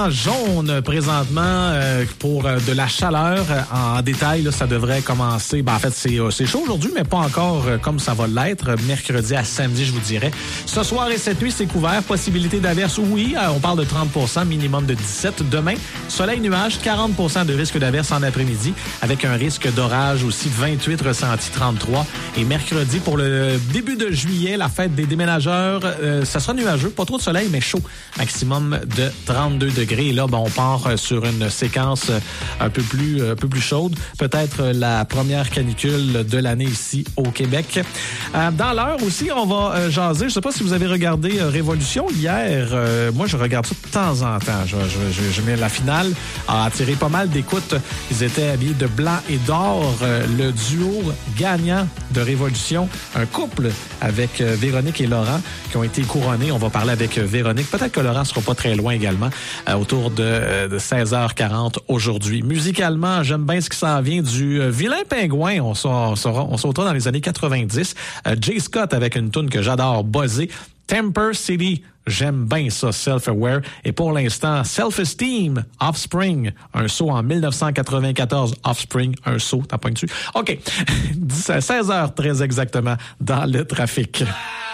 vent jaune présentement pour de la chaleur. En détail, là, ça devrait commencer. En fait, c'est chaud aujourd'hui, mais pas encore comme ça va l'être. Mercredi à samedi, je vous dirais. Ce soir et cette nuit, c'est couvert. Possibilité d'averse, oui. On parle de 30 minimum de 17. Demain, soleil-nuage, 40 de risque d'averse en après-midi, avec un risque d'orage aussi, 28 ressenti, 33. Et mercredi, pour le début de juillet, la fête des déménageurs, ça sera nuageux. Pas trop de soleil, mais chaud. Maximum de 32 degrés. Et là, on part sur une séquence un peu plus chaude. Peut-être la première canicule de l'année ici au Québec. Dans l'heure aussi, on va jaser. Je sais pas si vous avez regardé Révolution hier. Moi, je regarde ça de temps en temps. Je mets la finale a attiré pas mal d'écoutes. Ils étaient habillés de blanc et d'or. Le duo gagnant de Révolution, un couple avec Véronique et Laurent qui ont été couronnés. On va parler avec Véronique. Peut-être que Laurent sera pas très loin également, autour de 16h40 aujourd'hui. Musicalement, j'aime bien ce qui s'en vient du Vilain Pingouin. On sautera dans les années 90. Jay Scott avec une toune que j'adore, Buzzé. Temper City, j'aime bien ça, Self-Aware. Et pour l'instant, Self-Esteem, Offspring, un saut en 1994, Offspring, un saut, t'as pas dessus? OK, 16h très exactement dans le trafic.